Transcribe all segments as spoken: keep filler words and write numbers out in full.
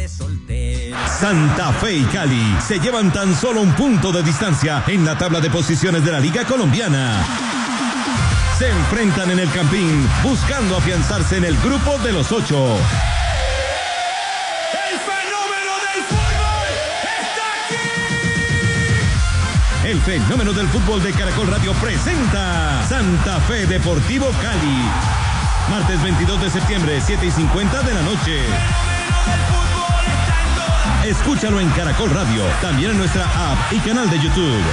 Santa Fe y Cali se llevan tan solo un punto de distancia en la tabla de posiciones de la Liga Colombiana. Se enfrentan en el Campín buscando afianzarse en el grupo de los ocho. ¡El fenómeno del fútbol está aquí! El fenómeno del fútbol de Caracol Radio presenta Santa Fe Deportivo Cali. Martes veintidós de septiembre, siete y cincuenta de la noche. Escúchalo en Caracol Radio, también en nuestra app y canal de YouTube.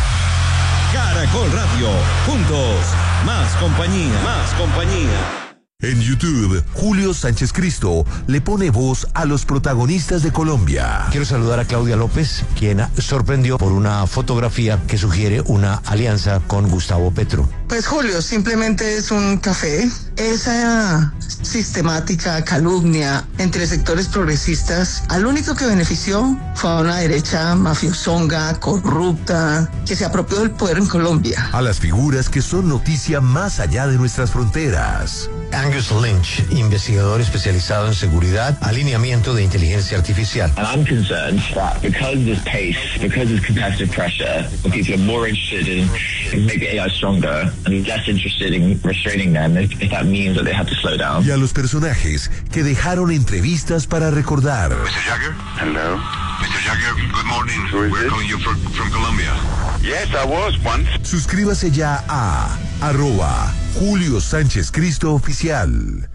Caracol Radio, juntos, más compañía, más compañía. En YouTube, Julio Sánchez Cristo le pone voz a los protagonistas de Colombia. Quiero saludar a Claudia López, quien sorprendió por una fotografía que sugiere una alianza con Gustavo Petro. Pues Julio, simplemente es un café. Esa sistemática calumnia entre sectores progresistas, al único que benefició fue a una derecha mafiosonga, corrupta, que se apropió del poder en Colombia. A las figuras que son noticia más allá de nuestras fronteras. Angus Lynch, investigador especializado en seguridad, alineamiento de inteligencia artificial. And I'm concerned that because of this pace, because of competitive pressure, people are more interested in, in making A I stronger and less interested in restraining them if, if that means that they have to slow down. Y a los personajes que dejaron entrevistas para recordar. mister Jagger? Hello. mister Jagger, good morning. We're this? calling you from, from Colombia. Yes, I was once. Suscríbase ya a arroba Julio Sánchez Cristo Oficial.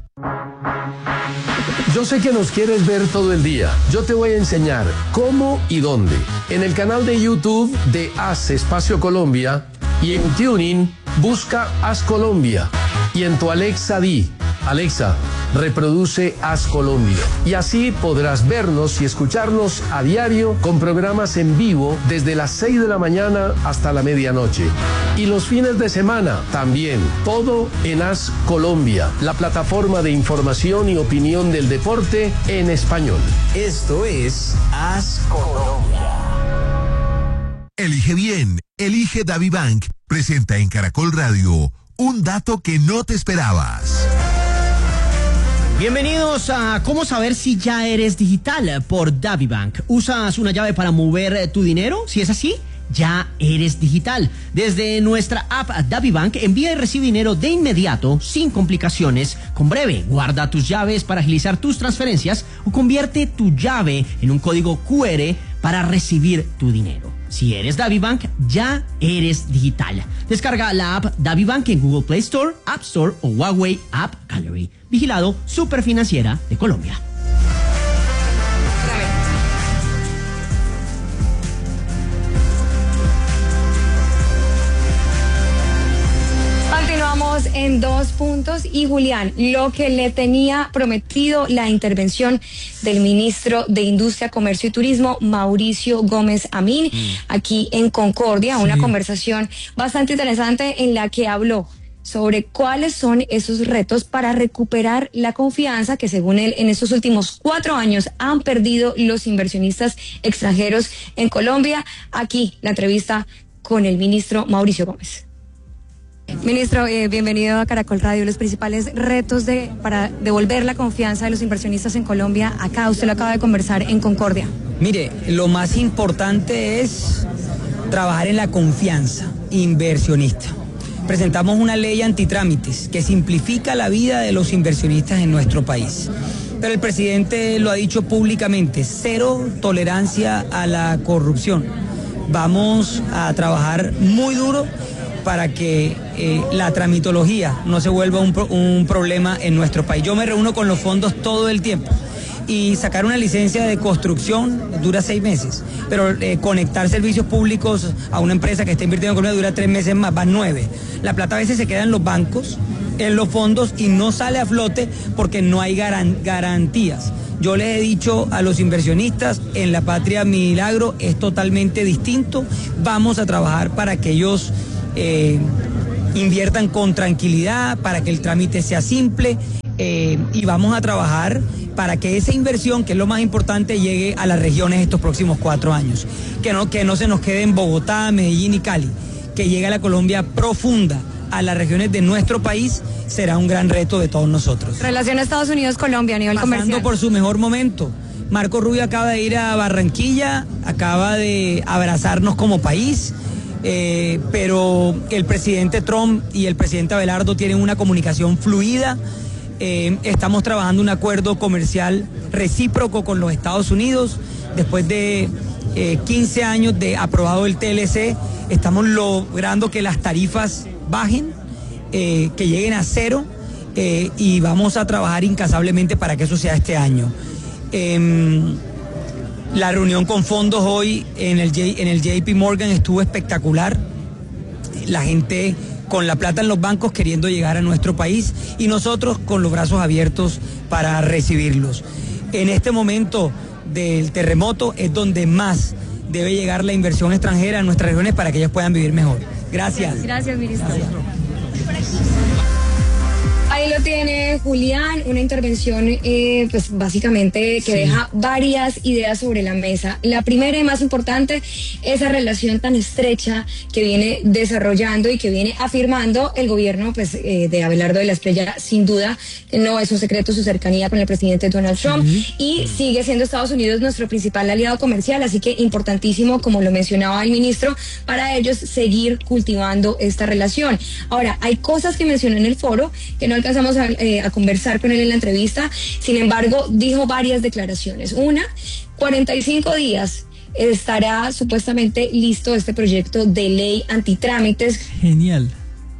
Yo sé que nos quieres ver todo el día. Yo te voy a enseñar cómo y dónde. En el canal de YouTube de Haz Espacio Colombia y en TuneIn busca Haz Colombia. Y en tu Alexa di, Alexa, reproduce Haz Colombia. Y así podrás vernos y escucharnos a diario con programas en vivo desde las seis de la mañana hasta la medianoche. Y los fines de semana también, todo en Haz Colombia, la plataforma de información y opinión del deporte en español. Esto es Haz Colombia. Elige bien, elige DaviBank. Presenta en Caracol Radio un dato que no te esperabas. Bienvenidos a ¿Cómo saber si ya eres digital? Por DaviBank. ¿Usas una llave para mover tu dinero? Si es así, ya eres digital. Desde nuestra app DaviBank, envía y recibe dinero de inmediato, sin complicaciones, con Breve. Guarda tus llaves para agilizar tus transferencias o convierte tu llave en un código cu erre para recibir tu dinero. Si eres DaviBank, ya eres digital. Descarga la app DaviBank en Google Play Store, App Store o Huawei App Gallery. Vigilado Superfinanciera de Colombia. Continuamos en dos puntos y Julián, lo que le tenía prometido la intervención del ministro de Industria, Comercio y Turismo, Mauricio Gómez Amín, mm. aquí en Concordia, sí. Una conversación bastante interesante en la que habló sobre cuáles son esos retos para recuperar la confianza que, según él, en estos últimos cuatro años han perdido los inversionistas extranjeros en Colombia. Aquí la entrevista con el ministro Mauricio Gómez. Ministro, eh, bienvenido a Caracol Radio. Los principales retos de, para devolver la confianza de los inversionistas en Colombia, acá usted lo acaba de conversar en Concordia. Mire, lo más importante es trabajar en la confianza inversionista. Presentamos una ley antitrámites que simplifica la vida de los inversionistas en nuestro país. Pero el presidente lo ha dicho públicamente, cero tolerancia a la corrupción. Vamos a trabajar muy duro para que eh, la tramitología no se vuelva un, pro, un problema en nuestro país. Yo me reúno con los fondos todo el tiempo y sacar una licencia de construcción dura seis meses, pero eh, conectar servicios públicos a una empresa que está invirtiendo en Colombia dura tres meses más, van nueve. La plata a veces se queda en los bancos, en los fondos y no sale a flote porque no hay garan, garantías. Yo les he dicho a los inversionistas, en la Patria Milagro es totalmente distinto. Vamos a trabajar para que ellos eh, inviertan con tranquilidad, para que el trámite sea simple eh, y vamos a trabajar para que esa inversión, que es lo más importante, llegue a las regiones estos próximos cuatro años. Que no, que no se nos quede en Bogotá, Medellín y Cali, que llegue a la Colombia profunda, a las regiones de nuestro país, será un gran reto de todos nosotros. Relación Estados Unidos-Colombia a nivel Pasando comercial. por su mejor momento, Marco Rubio acaba de ir a Barranquilla, acaba de abrazarnos como país, eh, pero el presidente Trump y el presidente Abelardo tienen una comunicación fluida. Eh, estamos trabajando un acuerdo comercial recíproco con los Estados Unidos. Después de eh, quince años de aprobado el T L C, estamos logrando que las tarifas bajen, eh, que lleguen a cero, eh, y vamos a trabajar incansablemente para que eso sea este año. Eh, la reunión con fondos hoy en el, J, en el J P Morgan estuvo espectacular. La gente con la plata en los bancos queriendo llegar a nuestro país y nosotros con los brazos abiertos para recibirlos. En este momento del terremoto es donde más debe llegar la inversión extranjera a nuestras regiones para que ellas puedan vivir mejor. Gracias. Gracias, ministro. Gracias. Ahí lo tiene Julián, una intervención eh, pues básicamente que sí. deja varias ideas sobre la mesa. La primera y más importante, esa relación tan estrecha que viene desarrollando y que viene afirmando el gobierno pues eh, de Abelardo de la Espriella. Sin duda no es un secreto su cercanía con el presidente Donald Trump, uh-huh. y sigue siendo Estados Unidos nuestro principal aliado comercial, así que importantísimo, como lo mencionaba el ministro, para ellos seguir cultivando esta relación. Ahora, hay cosas que mencionó en el foro que no alcanzamos a, eh, a conversar con él en la entrevista. Sin embargo, dijo varias declaraciones. Una, cuarenta y cinco días estará supuestamente listo este proyecto de ley antitrámites. Genial.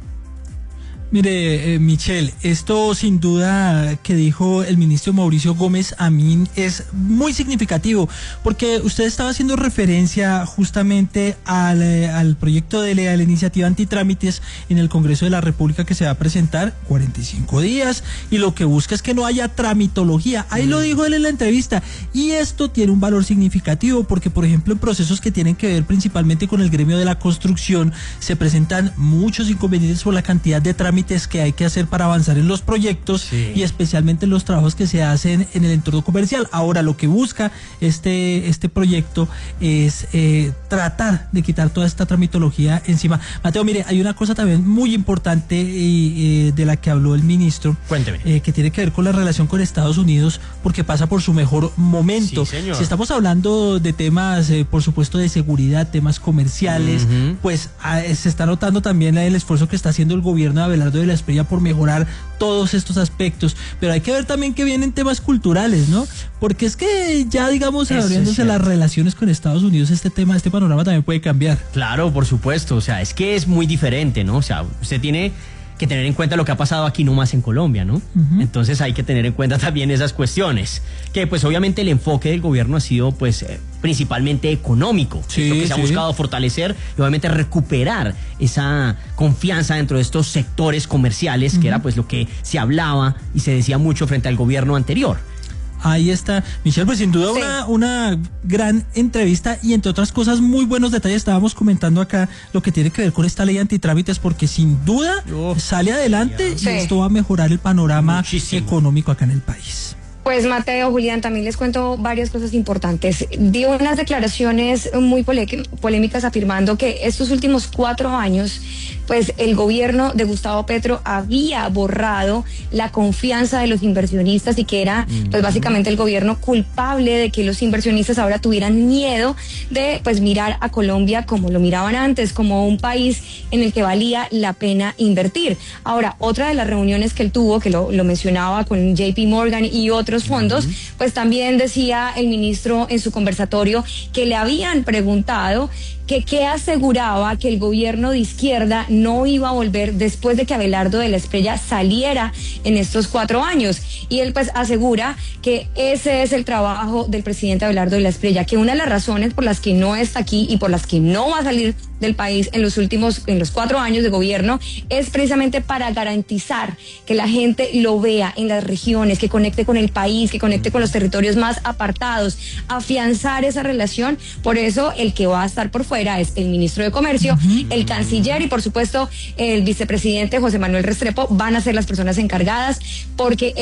Mire, eh, Michelle, esto sin duda que dijo el ministro Mauricio Gómez Amín es muy significativo, porque usted estaba haciendo referencia justamente al, eh, al proyecto de ley, a la iniciativa antitrámites en el Congreso de la República que se va a presentar cuarenta y cinco días, y lo que busca es que no haya tramitología. Ahí mm. lo dijo él en la entrevista, y esto tiene un valor significativo porque, por ejemplo, en procesos que tienen que ver principalmente con el gremio de la construcción, se presentan muchos inconvenientes por la cantidad de trámites que hay que hacer para avanzar en los proyectos, sí. y especialmente en los trabajos que se hacen en el entorno comercial. Ahora, lo que busca este, este proyecto es eh, tratar de quitar toda esta tramitología encima. Mateo, mire, hay una cosa también muy importante y, eh, de la que habló el ministro. Cuénteme. Eh, que tiene que ver con la relación con Estados Unidos, porque pasa por su mejor momento. Sí, señor. Si estamos hablando de temas, eh, por supuesto, de seguridad, temas comerciales, uh-huh. pues a, se está notando también el esfuerzo que está haciendo el gobierno de Abelardo de la Espriella por mejorar todos estos aspectos, pero hay que ver también que vienen temas culturales, ¿no? Porque es que ya, digamos, abriéndose las relaciones con Estados Unidos, este tema, este panorama también puede cambiar. Claro, por supuesto, o sea, es que es muy diferente, ¿no? O sea, usted tiene que tener en cuenta lo que ha pasado aquí nomás en Colombia, ¿no? Uh-huh. Entonces hay que tener en cuenta también esas cuestiones, que pues obviamente el enfoque del gobierno ha sido pues eh, principalmente económico, sí, es lo que se sí. ha buscado fortalecer y obviamente recuperar esa confianza dentro de estos sectores comerciales, uh-huh. que era pues lo que se hablaba y se decía mucho frente al gobierno anterior. Ahí está, Michelle, pues sin duda sí. una, una gran entrevista y entre otras cosas muy buenos detalles. Estábamos comentando acá lo que tiene que ver con esta ley antitrámites, porque sin duda oh, sale adelante sí. y esto va a mejorar el panorama Muchísimo. económico acá en el país. Pues Mateo, Julián, también les cuento varias cosas importantes. Dio unas declaraciones muy polémicas afirmando que estos últimos cuatro años, pues el gobierno de Gustavo Petro había borrado la confianza de los inversionistas y que era, pues básicamente el gobierno culpable de que los inversionistas ahora tuvieran miedo de, pues mirar a Colombia como lo miraban antes, como un país en el que valía la pena invertir. Ahora, otra de las reuniones que él tuvo, que lo, lo mencionaba con J P Morgan y otros fondos, uh-huh. pues también decía el ministro en su conversatorio que le habían preguntado que qué aseguraba que el gobierno de izquierda no iba a volver después de que Abelardo de la Espriella saliera en estos cuatro años. Y él pues asegura que ese es el trabajo del presidente Abelardo de la Espriella, que una de las razones por las que no está aquí y por las que no va a salir del país en los últimos, en los cuatro años de gobierno, es precisamente para garantizar que la gente lo vea en las regiones, que conecte con el país, que conecte con los territorios más apartados, afianzar esa relación. Por eso el que va a estar por fuera es el ministro de Comercio, uh-huh. el canciller y por supuesto el vicepresidente José Manuel Restrepo van a ser las personas encargadas, porque